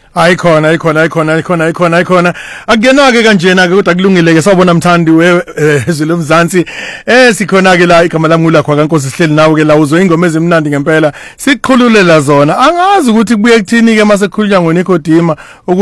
Ayikhona. Akuyena ke kanjena ke kodwa kulungile ke sawubona mthandi wezilo mzansi. Sikhona ke la igama lami ngulakho kaNkosi sihleli nawe ke la uzo ingoma ezimnandi ngempela. Siqhululela zona. Angazi ukuthi kubuye kuthini ke mase kukhulunywa ngoNicodemus